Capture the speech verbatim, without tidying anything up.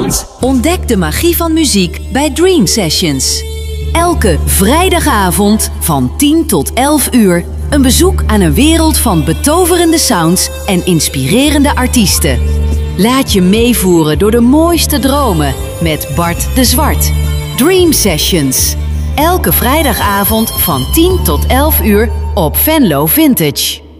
Sound. Ontdek de magie van muziek bij Dream Sessions. Elke vrijdagavond van tien tot elf uur een bezoek aan een wereld van betoverende sounds en inspirerende artiesten. Laat je meevoeren door de mooiste dromen met Bart de Zwart. Dream Sessions. Elke vrijdagavond van tien tot elf uur op Venlo Vintage.